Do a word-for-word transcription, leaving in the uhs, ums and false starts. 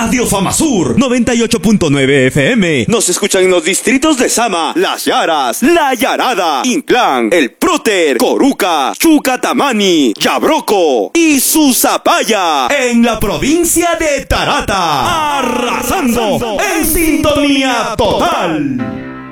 Radio Famasur noventa y ocho punto nueve F M. Nos escuchan en los distritos de Sama, Las Yaras, La Yarada, Inclán, El Próter, Coruca, Chucatamani, Yabroco y Susapaya, en la provincia de Tarata, arrasando en sintonía total.